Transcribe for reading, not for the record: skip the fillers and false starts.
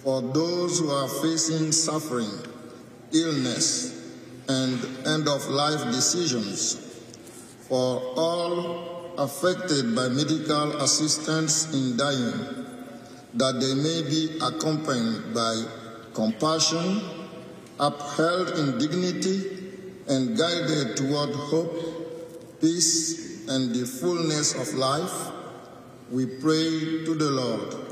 For those who are facing suffering, illness, and end-of-life decisions, for all affected by medical assistance in dying, that they may be accompanied by compassion, upheld in dignity, and guided toward hope, peace, and the fullness of life, we pray to the Lord.